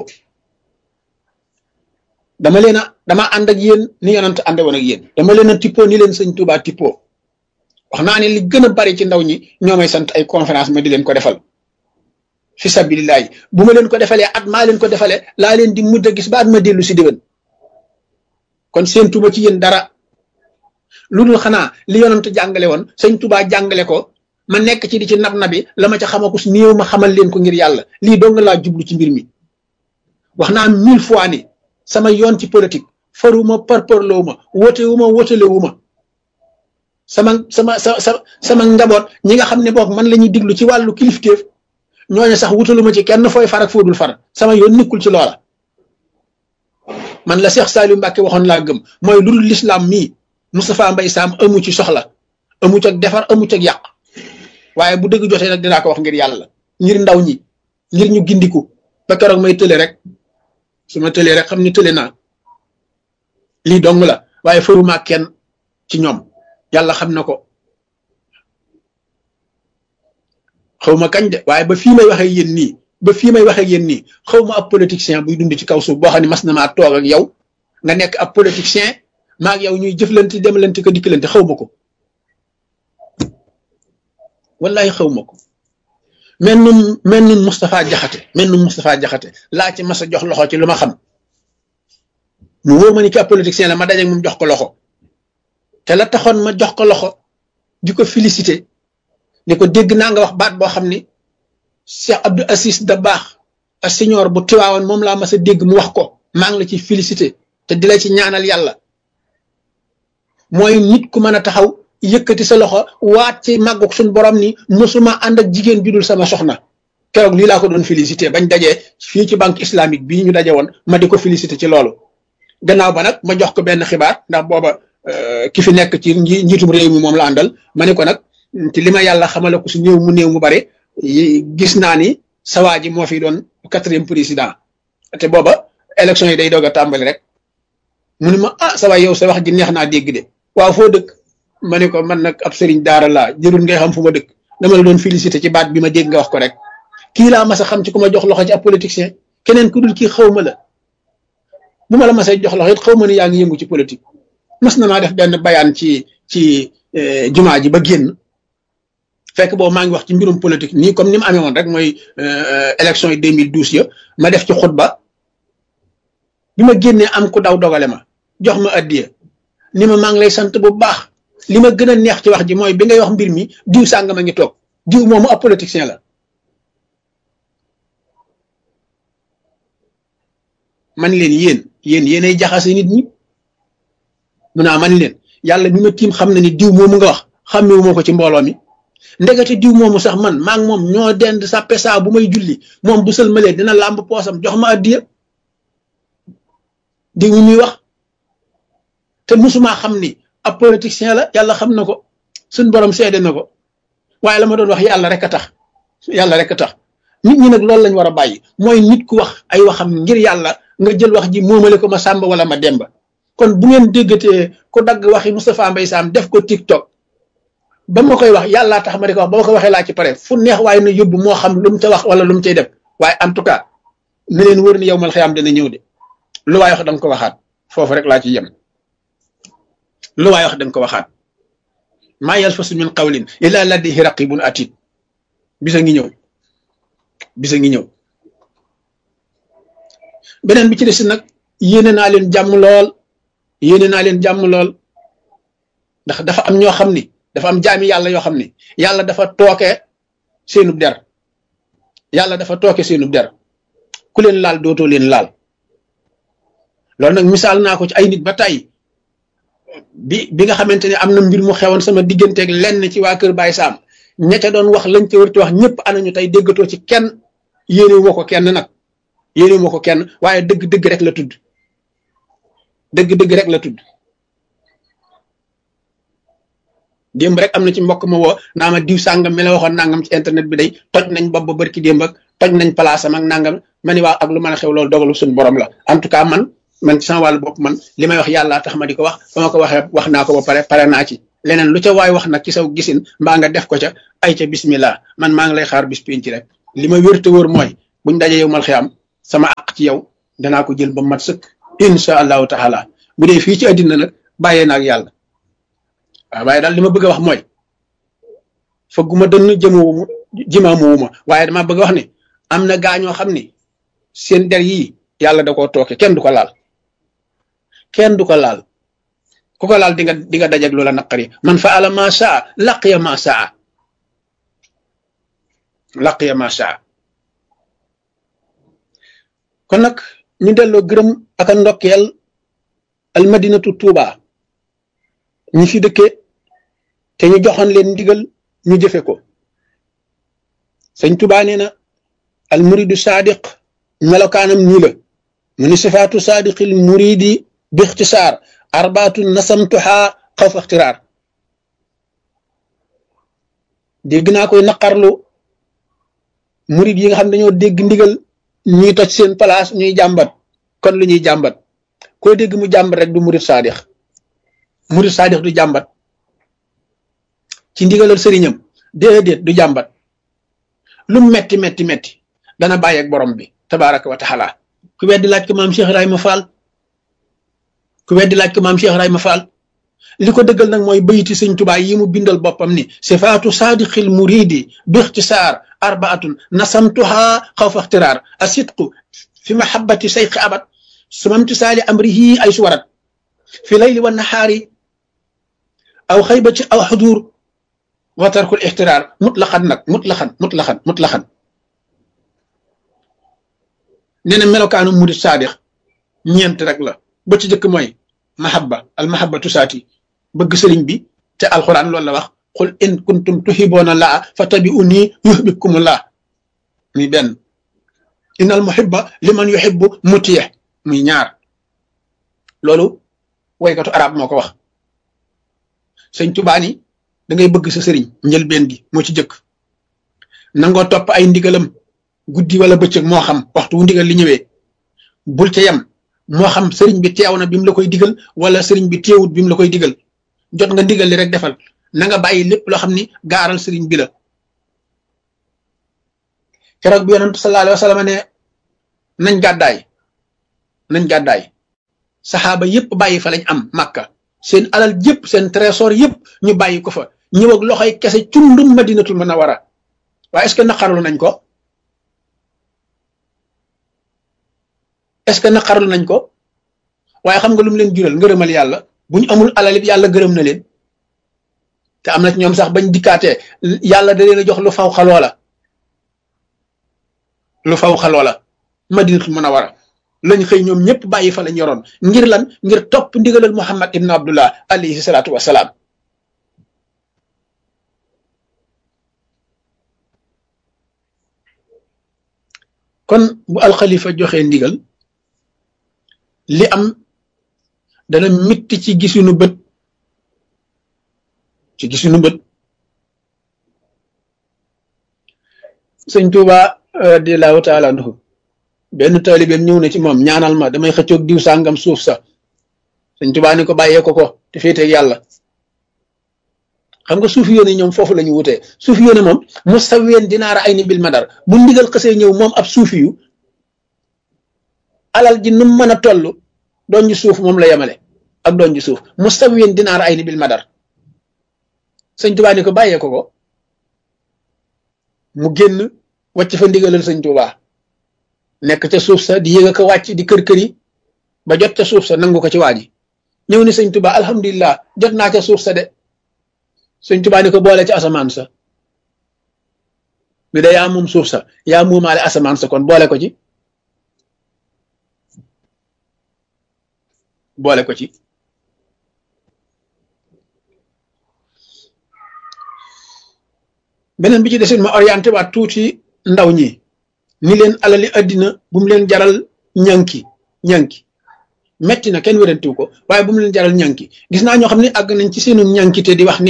dama leen a dama ànd ak yéen ni yonent ànde woon ak yéen dama leen a tippoo ni leen sëñ Tuubaa tippoo wax naa ne li gën a bari ci ndaw ñi ñoo may sant ay conférence ma di leen ko defal fi sabilillahi bu ma leen ko defalee at maa leen ko defalee laa leen di mujj a gis ba at ma dellu si déwén kon seen tuba ci yéen dara lu dul xanaa li yonent jàngale woon sëñ Tuubaa jàngale ko ma nekk ci di ci nab nabi la ma ca xamakus néew ma xamal leen ko ngir yàlla lii dong laa jublu ci mbir mi wax naa mille fois ni sama yoon ci politique faruma parparloo ma wote wu ma wotale wu ma sama sama sa sa sama ngaboot ñi nga xam ne boog man la ñuy diglu ci wàllu kilifteef ñooñu sax wutaluma ci kenn fooy far ak foo dul far sama yoon nekkul ci loola man la Cheikh Saliou Mbacke waxoon laa gëm mooy lu dul l'islam mii Moustapha Mbaye Sam amu ci soxla amu ci ak defar amu ci ak yàq waaye bu dëgg jotee nag dinaa ko wax ngir yàlla ngir ndaw ñi ngir ñu gindiku ba keroog may tële rek su ma tëlee rek xam ni tële naa lii dong la waaye faruma kenn ci ñoom yàlla xam na ko xawma kañ de waaye ba fii may waxee yéen nii ba fii may waxee yéen nii xawma ab politicien buy dund ci kaw suuf boo xam ne mas na maa toog ak yow nga nekk ab politicien maa ak yow ñuy jëflante demlante ko dikkalante xawma ko wallahi xawma ko mel nun mel nun Moustapha Jaxate mel nun Moustapha Jaxate laa ci mas a jox loxo ci lu ma xam mu wóor ma ni ki ab politicien la ma dajeeg moom jox ko loxo te la taxoon ma jox ko loxo di ko félicité ni ko dégg naa nga wax baat boo xam ni Cheikh Abdou Aziz Dabakh a senior bu Tiwaawoon moom laa mas a dégg mu wax ko maa ngi la ci félicité te di la ci ñaanal yàlla mooy nit ku mën a taxaw yëkkati sa loxo waat ci màggug suñ borom ni mosuma ànd ak jigéen judul sama soxna keroog lii laa ko doon félicité bañ dajee fii ci banque islamique bii ñu daje woon ma di ko félicité ci loolu gannaaw ba nag ma jox ko benn xibaar ndax booba ki fi nekk ci njiitum réew mi moom la àndal ma ne ko nag ci li ma yàlla xamale ko su néew mu néew mu bari gis naa ni sawaa ji moo fi doon quatrième président te booba élection yi day doog a tàmbali rek mu ni ma ah sawaay yow sa wax ji neex naa dégg de waaw foo dëkk ma ne ko man nag ab sëriñ daara laa jërul ngay xam fu ma dëkk dama la doon félicité ci baat bi ma dégg nga wax ko rek kii laa mas a xam ci ku ma jox loxo ci ab politicien keneen ku dul kii xaw ma la bu ma la mas a jox loxo it xaw ma ni yaa ngi yëngu ci politique mas na maa def benn bayaan ci ci jumaa ji ba génn fekk boobu maa ngi wax ci mbirum politique nii comme ni mu amee woon rek mooy élection yi deux mille douze ya ma def ci xutba bi ma génnee am ku daw dogale ma jox ma addiya ni ma maa ngi lay sant bu baax li ma gën a neex ci wax ji mooy bi ngay wax mbir mi diw sàngam a ngi toog diw moomu ab politicien la man leen yéen yéen yéenay jaxase nit ñi mu naa man leen yàlla mi ma tiim xam na ni diw moomu nga wax xàmmewu ma ko ci mbooloo mi ndegete diw moomu sax man maa ngi moom ñoo dend sàppe saa bu may julli moom bu sëlmalee dina làmb poosam jox ma addiya diw mi muy wax te musuma xam ni ab politicien la yàlla xam na ko suñ borom seede na ko waaye la ma doon wax yàlla rek a tax yàlla rek a tax nit ñi nag loolu lañ war a bàyyi mooy nit ku wax ay waxam ngir yàlla nga jël wax ji moomale ko ma sàmba wala ma demba kon bu ngeen déggatee ku dagg waxi Moustapha Mbaye Sam def ko TikTok ba ma koy wax yàllaa tax ma di ko wax ba ma ko waxee laa ci pare fu neex waaye na yóbbu moo xam lu mu ca wax wala lu mu cay def waaye en tout cas ne leen wër ni yow mal xiyaam dana ñëw de lu waay wax da nga ko waxaat foofu rek laa ci yem lu waay wax da nga ko waxaat maa yalfasu min qawlin illa ladayhi raqibun atid bisa ngi ñëw bisa ngi ñëw beneen bi ci des nag yéene naa leen jàmm lool yéene naa leen jàmm lool ndax dafa am ñoo xam ni dafa am jaami yàlla yoo xam ni yàlla dafa tooke seenub der yàlla dafa tooke seenub der ku leen laal dootoo leen laal loolu nag misaal naa ko ci ay nit ba tey bi bi nga xamante ne am na mbir mu xewoon sama digganteeg lenn ci waa Kër Baye Sam ña ca doon wax lañ ca warti wax ñëpp anañu tey déggatoo ci kenn yéenewu ma ko kenn nag yéenewu ma ko kenn waaye dëgg-dëgg rek la tudd dëgg-dëgg rek la tudd démb rek am na ci mbokk ma woo naa ma diw sàngam mi la waxoon nangam ci internet bi day toj nañ bopp ba barki démb ak toj nañ palaasam ak nangam ma ni waaw ak lu mën a xew loolu dogalu suñu borom la en tout cas man man ci sama wàllu bopp man li may wax yàlla tax ma di ko wax ba ma ko waxee wax naa ko ba pare pare naa ci leneen lu ca waay wax nag ci saw gisin mbaa nga def ko ca ay ca bismillah man maa ngi lay xaar bis pénc rek li ma wér te wóor mooy buñ dajee yow mal xiyaam sama àq ci yow danaa ko jël ba mat sëkk insha allahu taala bu dee fii ci àddina nag bàyyee naag yàlla waaw waaye daal li ma bëgg a wax mooy fëgguma dënn jëmawuma jimaamowuma waaye dama bëgg a wax ne am na gaañoo xam ni seen der yii yàlla da koo tooke kenn du ko laal kenn du ko laal ku ko laal di nga di nga dajeg loola naqari man faala ma saa laqiya ma saa laqiya ma saa kon nag ñu delloo gërëm ak a ndokkeel almadinatu tuuba ñi fi dëkke te ñu joxoon leen ndigal ñu jëfe ko sëñ Tuuba nee na al muridu saadiq melokaanam nii la mu ni sifaatu saadiqil muridi bi ixtisaar arbaatu nasamtuha xawfa ixtiraar dégg naa koy naqarlu murid yi nga xam ne dañoo dégg ndigal ñuy toj seen place ñuy jàmbat kon lu ñuy jàmbat koo dégg mu jàmbat rek du murid saadix murid saadix du jàmbat ci ndigalal sëriñam déedéet du jàmbat lu metti metti metti dana bàyyi ak borom bi tabaraka wa taala ku weddi laaj ko maam Cheikh Ibrahima Fall ku weddi laaj ko maam Cheikh Ibrahima Fall li ko dëggal nag mooy bayiti sëñ Tuubaa yi mu bindal boppam ni sifaatu saadiqil muridi bi ixtisaar arbaatun nasamtuha xawfa ixtiraar asidqu fi mahabbati sayqi abad sumamtisaali amrihi ay suwarat fi layli wa nahaari aw xaybati aw xudur wa tarkul ixtiraar mutlaqan nag mutlaqan mutlaqan mutlaqan nee na melokaanu murid saadix ñeent rek la ba ci jëkk mooy mahabba al mahabbatu saati bëgg sëriñ bi te alquran loolu la wax qul in kuntum tuhibbuna laa fattabi'uni yuhibbukumullah muy benn innal muhibba liman yuhibbu mutiih muy ñaar loolu waykatu arab moo ko wax sëñ Tuubaa ni da ngay bëgg sa sëriñ njëlbeen gi moo ci jëkk nangoo topp ay ndigalam guddi wala bëccëg moo xam waxtu wu ndigal li ñëwee bul ca yem moo xam sëriñ bi teew na bi mu la koy digal wala sëriñ bi teewut bi mu la koy digal jot nga ndigal li rek defal na nga bàyyi lépp loo xam ni gaaral sëriñ bi la keroog bi yonent sallallahu alayhi wa sallam ne nañ gàddaay nañ gàddaay saxaaba yépp bàyyi fa lañ am màkka seen alal yépp seen trésor yépp ñu bàyyi ko fa ñëw ak loxoy kese cundum madinatul munawwara waaye est-ce que naqarlu nañ ko est-ce que naqarlu nañ ko waaye xam nga lu mu leen jural ngërëmal yàlla bu ñu amul alal it yàlla gërëm na leen te am na ci ñoom sax bañ dikkaatee yàlla da leen a jox lu faw xaloo la lu faw xaloo la madinatul munawwara lañ xëy ñoom ñëpp bàyyi fa lañ yoroon ngir lan ngir topp ndigalal Muhammad ibn Abdullah alayhi salaatu wasalaam kon bu alxalifa joxee ndigal li am dana mitti ci gisunu bët ci gisunu bët sëñ Tuuba radiyallahu taala anhu benn taalibeem ñëw na ci moom ñaanal ma damay xëccoog diw sàngam suuf sa sëñ Tuuba ni ko bàyyee ko ko te féeteeg yàlla xam nga suufi yoone ñoom foofu la ñu wutee suufi yoone moom mustawiyan dinaara ay ni bil madar bu ndigal xësee ñëw moom ab suufi yu alal ji nu mën a toll doon ji suuf moom la yemale ak doon ji suuf mustawiyan dinaara ay ni bil madar sëñ Tuuba ni ko bàyyee ko ko mu génn wàcc fa ndigalal sëñ Tuuba nekk ca suuf sa di yëg ko wàcc di kër kër yi ba jot ca suuf sa nangu ko ci waa ji ñëw ni sëñ Tuuba alhamdulilah jot naa ca suuf sa de sëñ Tuuba ni ko boole ci asamaan sa bi da yaa moom suuf sa yaa moomaale asamaan sa kon boole ko ci boole ko ci beneen bi ci desin ma orienté waat tuuti ndaw ñi ni leen alali àddina bu mu leen jaral ñànki ñànki metti na kenn wérantiw ko waaye bu mu leen jaral ñànki gis naa ñoo xam ne àgg nañ ci seenu ñànkite di wax ni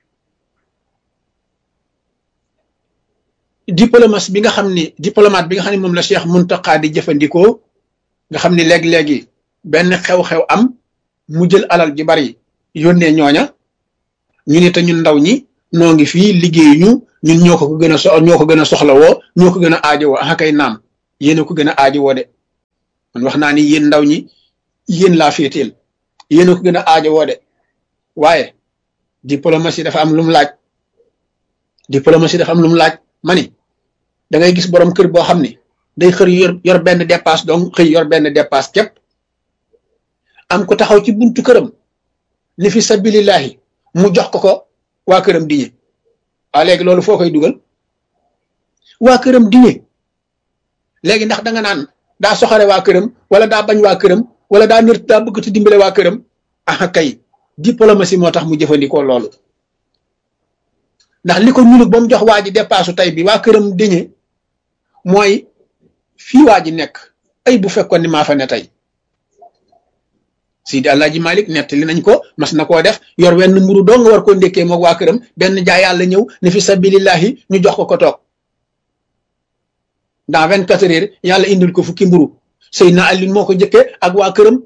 diplomate bi nga xam ni diplomate bi nga xam ne moom la Cheikh Muntaqa di jëfandikoo nga xam ni léeg-léegi benn xew-xew am mu jël alal ji bari yónnee ñooña ñu ne te ñun ndaw ñi noo ngi fii liggéeyu ñu ñun ñoo ko gën a so ñoo ko gën a soxla woo ñoo ko gën a aajowoo ah kay naam yéen a ko gën a aajowoo de man wax naa ni yéen ndaw ñi yéen laa féeteel yéen a ko gën a aajowoo de waaye diplomatie dafa am lu mu laaj diplomatie dafa am lu mu laaj ma ni da ngay gis borom kër boo xam ni day xër yor yor benn dépasse donc xëy yor benn dépasse képp am ko taxaw ci buntu këram ni fi sabilillahi mu jox ko ko waa këram diñe waa léegi loolu foo koy dugal waa këram diñe léegi ndax da nga naan daa soxare waa këram wala daa bañ waa këram wala daa nër daa bëgg te dimbale waa këram ah kay diplomatie moo tax mu jëfandikoo loolu ndax li ko ñulug ba mu jox waa ji dépasse tey bi waa këram diñe mooy fii waa ji nekk ay bu fekkoon ni maa fa ne tey Sidi Alaaji Malik nettali nañ ko mas na koo def yor wenn mburu doo nga war koo ndékkee moog waa këram benn jaay yàlla ñëw ne fi sabilillahi ñu jox ko ko toog dans vingt quatre heures yàlla indil ko fukki mburu Seydina Ali moo ko jëkkee ak waa këram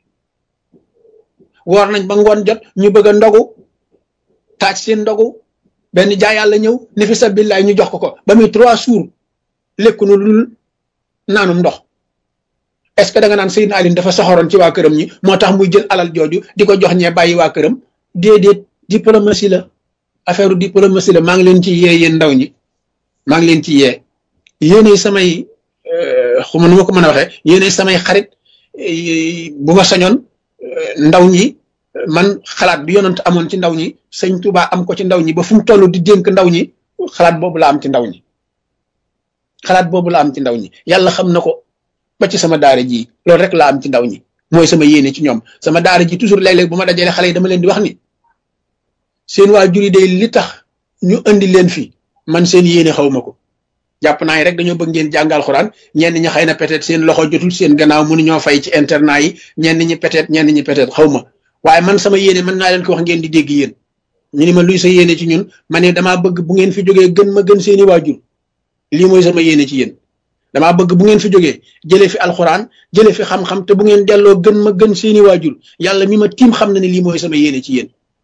woor nañ ba ngoon jot ñu bëgg a ndogu taaj seen ndogu benn jaay yàlla ñëw ne fi sabilillahi ñu jox ko ko ba muy trois jours lekku nu lul naanum ndox est-ce que da nga naan Seydina Ali dafa soxoroon ci waa këram ñi moo tax muy jël alal jooju di ko jox ñee bàyyi waa këram déedéet diplomatie la affaire diplomatie la maa ngi leen ci yee yéen ndaw ñi maa ngi leen ci yee yéenay samay xuma nu ma ko mën a waxee yéenay samay xarit bu ma sañoon ndaw ñi man xalaat bi yonent amoon ci ndaw ñi sëñ Tuubaa am ko ci ndaw ñi ba fu mu toll di dénk ndaw ñi xalaat boobu la am ci ndaw ñi xalaat boobu la am ci ndaw ñi yàlla xam na ko ba ci sama daara ji loolu rek laa am ci ndaw ñi mooy sama yéene ci ñoom sama daara ji toujours léeg-léeg bu ma dajalee xale yi dama leen di wax ni seen waajur yi day li tax ñu andi leen fi man seen yéene xaw ma ko jàpp naa yi rek dañoo bëgg ngeen jàngal xuraan ñenn ñi xëy na peut-être seen loxo jotul seen gannaaw mënuñoo fay ci internat yi ñenn ñi peut-être ñenn ñi peut-être xaw ma waaye man sama yéene mën naa leen ko wax ngeen di dégg yéen ñu ni ma luy sa yéene ci ñun ma ne damaa bëgg bu ngeen fi jógee gën ma gën seeni waajur lii mooy sama yéene ci yéen damaa bëgg bu ngeen fi jógee jëlee fi alxuraan jëlee fi xam-xam te bu ngeen delloo gën ma gën seeni waajur yàlla mi ma tiim xam na ne lii mooy sama yéene ci yéen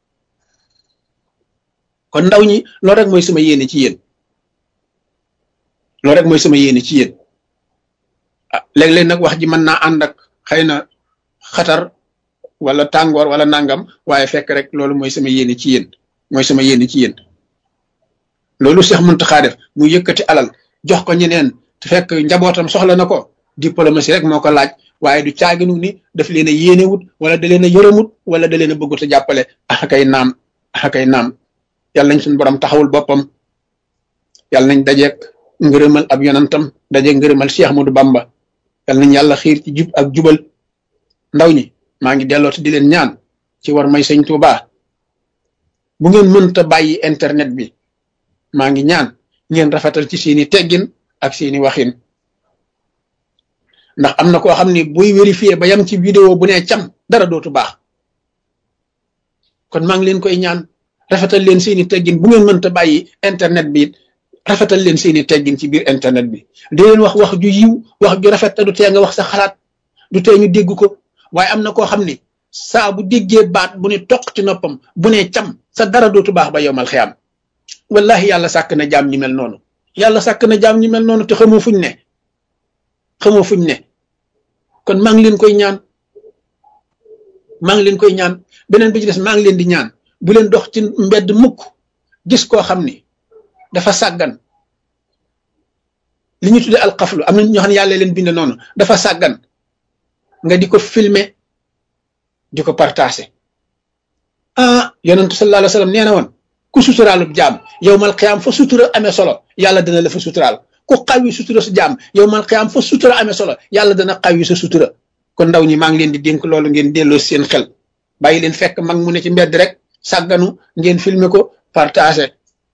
kon ndaw ñi loolu rek mooy sama yéene ci yéen loolu rek mooy sama yéene ci yéen ah léeg-léeg nag wax ji mën naa ànd ak xëy na xatar wala tàngoor wala nangam waaye fekk rek loolu mooy sama yéene ci yéen mooy sama yéene ci yéen loolu Cheikh Mountakha def mu yëkkati alal jox ko ñeneen te fekk njabootam soxla na ko diplomatie rek moo ko laaj waaye du caaginu ni daf leen a yéenewut wala da leen a yërëmut wala da leen a bëggut a jàppale ah kay naam ah kay naam yàlla nañ suñu borom taxawul boppam yàlla nañ dajeek ngërëmal ab yonantam dajeek ngërëmal Cheikh Ahmadou Bamba yàlla nañ yàlla xiir ci jub ak jubal ndaw ñi maa ngi dellooti di leen ñaan ci war may sëñ Tuubaa bu ngeen mënta bàyyi internet bi maa ngi ñaan ngeen rafetal ci seeni teggin ak seeni waxin ndax am na koo xam ni buy vérifier ba yam ci vidéo bu ne cam dara dootu baax kon maa ngi leen koy ñaan rafetal leen seeni teggin bu ngeen mënta bàyyi internet bi rafetal leen seeni teggin ci biir internet bi di leen wax wax ju yiw wax ju rafet te du tee nga wax sa xalaat du tee ñu dégg ko waaye am na koo xam ni saa bu déggee baat bu ne toq ci noppam bu ne cam sa dara dootu baax ba yowmal xiyaam wallahi yàlla sàkk na jaam ñi mel noonu yàlla sàkk na jaam ñi mel noonu te xamoo fuñ ne xamoo fuñ ne kon maa ngi leen koy ñaan maa ngi leen koy ñaan beneen bi ci des maa ngi leen di ñaan bu leen dox ci mbedd mukk gis koo xam ni dafa sàggan li ñu tuddee alxaflu am na ñoo xam ne yàlla leen bind noonu dafa sàggan nga di ko filmer di ko partager ah yonentu sallallahu alayhi wa sallam nee na woon ku suturaalub jaam yow mal xiyaam fa sutura amee solo yàlla dana la fa suturaal ku xawi sutura sa jaam yow mal xiyaam fa sutura amee solo yàlla dana xawi sa sutura kon ndaw ñi maa ngi leen di dénk loolu ngeen delloo seen xel bàyyi leen fekk mag mu ne ci mbedd rek sàgganu ngeen filmer ko partager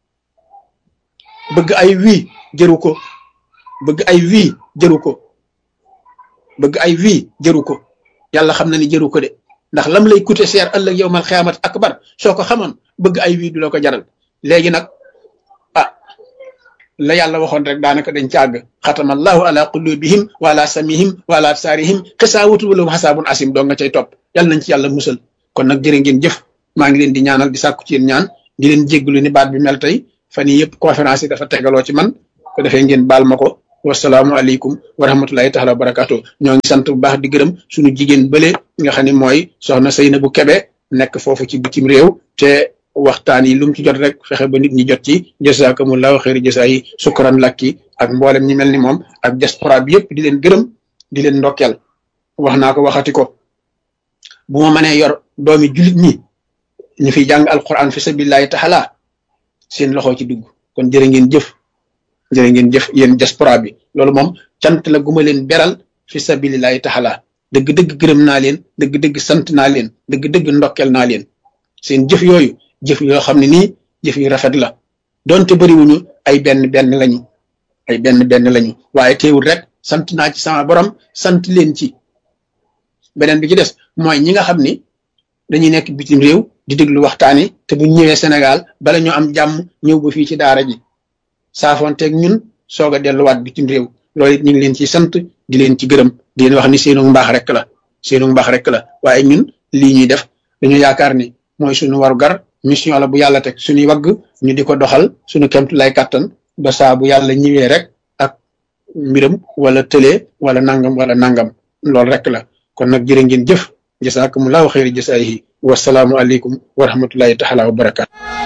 bëgg ay wii jëru ko bëgg ay wii jëru ko bëgg ay wii jëru ko yàlla xam na ni jëru ko de ndax lam lay coûter cher ëllëg yow mal xiyaamat akbar soo ko xamoon bëgg ay wii du la ko jaral léegi nag ah la yàlla waxoon rek daanaka dañ càgg xatama allahu ala qulubihim wa ala samihim wa ala absaarihim xisaawatu walahum xasaabun asim doo nga cay topp yàlla nañ ci yàlla musal kon nag jërë ngeen jëf maa ngi leen di ñaanal di sàkku ci yéen ñaan di leen jégglu ni baat bi mel tey fan yii yëpp conférence yi dafa tegaloo ci man ko defee ngeen baal ma ko wasalaamu aleykum wa rahmatullahi taala wa barakaatu ñoo ngi sant bu baax di gërëm suñu jigéen bële nga xam ne mooy soxna Seynabou Kebe nekk foofu ci bitim réew te waxtaan yi lu mu ci jot rek fexe ba nit ñi jot ci jazakumullahu xeeri jasa yi sukran lakki ak mboolem ñi mel ni moom ak diaspora bi yëpp di leen gërëm di leen ndokkeel wax naa ko waxati ko bu ma mënee yor doomi julit ñi ñu fiy jàng alquran fi sabilillahi taala seen loxo ci dugg kon jërë ngeen jëf jërë ngeen jëf yéen diaspora bi loolu moom cant la guma leen beral fi sabilillahi taala dëgg-dëgg gërëm naa leen dëgg-dëgg sant naa leen dëgg-dëgg ndokkel naa leen seen jëf yooyu jëf yoo xam ne nii jëf yu rafet la donte bëriwuñu ay benn benn lañu ay benn benn lañu waaye teewul rek sant naa ci sama borom sant leen ci beneen bi ci des mooy ñi nga xam ni dañuy nekk bitim réew di déglu waxtaan yi te bu ñëwee Sénégal bala ñu am jàmm ñëw ba fii ci daara ji saafoonteeg ñun soog a delluwaat bitim réew loolu it ñu ngi leen ci sant di leen ci gërëm di leen wax ni seenu mbaax rek la seenu mbaax rek la waaye ñun lii ñuy def dañu yaakaar ni mooy suñu warugar mission la bu yàlla teg suñuy wagg ñu di ko doxal suñu kemtu lay kàttan ba saa bu yàlla ñëwee rek ak mbiram wala tëlee wala nangam wala nangam loolu rek la kon nag jërë ngeen jëf jasaakumullahu xayri jasaayihi wasalaamu aleykum wa rahmatullahi taala wa barakaatu